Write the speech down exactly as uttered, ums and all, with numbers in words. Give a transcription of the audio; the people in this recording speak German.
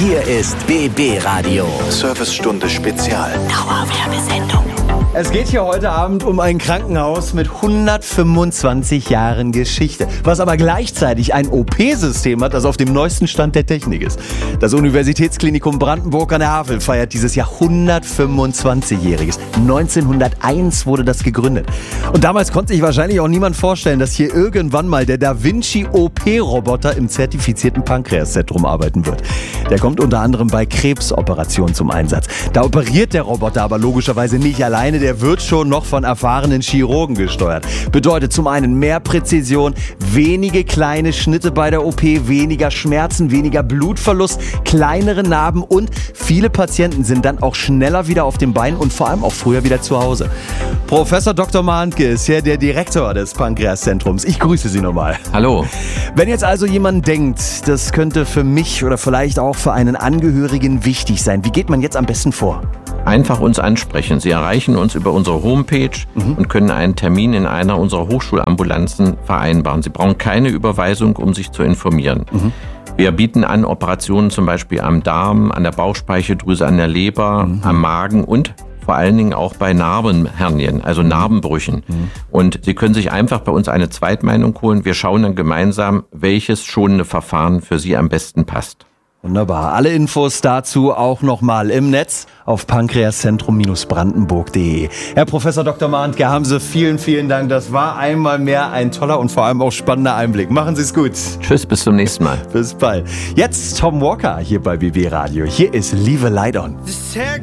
Hier ist B B Radio. Servicestunde Spezial. Dauerwerbesendung. Es geht hier heute Abend um ein Krankenhaus mit hundertfünfundzwanzig Jahren Geschichte, was aber gleichzeitig ein O P-System hat, das auf dem neuesten Stand der Technik ist. Das Universitätsklinikum Brandenburg an der Havel feiert dieses Jahr hundertfünfundzwanzigjähriges. neunzehnhunderteins wurde das gegründet. Und damals konnte sich wahrscheinlich auch niemand vorstellen, dass hier irgendwann mal der Da Vinci O P-Roboter im zertifizierten Pankreaszentrum arbeiten wird. Der kommt unter anderem bei Krebsoperationen zum Einsatz. Da operiert der Roboter aber logischerweise nicht alleine. Der wird schon noch von erfahrenen Chirurgen gesteuert. Bedeutet zum einen mehr Präzision, wenige kleine Schnitte bei der O P, weniger Schmerzen, weniger Blutverlust, kleinere Narben und viele Patienten sind dann auch schneller wieder auf den Beinen und vor allem auch früher wieder zu Hause. Professor Doktor Mahntke ist ja der Direktor des Pankreaszentrums. Ich grüße Sie nochmal. Hallo. Wenn jetzt also jemand denkt, das könnte für mich oder vielleicht auch für einen Angehörigen wichtig sein, wie geht man jetzt am besten vor? Einfach uns ansprechen. Sie erreichen uns über unsere Homepage mhm. und können einen Termin in einer unserer Hochschulambulanzen vereinbaren. Sie brauchen keine Überweisung, um sich zu informieren. Mhm. Wir bieten an Operationen zum Beispiel am Darm, an der Bauchspeicheldrüse, an der Leber, mhm. am Magen und vor allen Dingen auch bei Narbenhernien, also Narbenbrüchen. Mhm. Und Sie können sich einfach bei uns eine Zweitmeinung holen. Wir schauen dann gemeinsam, welches schonende Verfahren für Sie am besten passt. Wunderbar. Alle Infos dazu auch nochmal im Netz auf pankreaszentrum Brandenburg punkt de. Herr Professor Doktor Mahntke, haben Sie vielen, vielen Dank. Das war einmal mehr ein toller und vor allem auch spannender Einblick. Machen Sie es gut. Tschüss, bis zum nächsten Mal. Bis bald. Jetzt Tom Walker hier bei B B Radio. Hier ist Leave a Light On.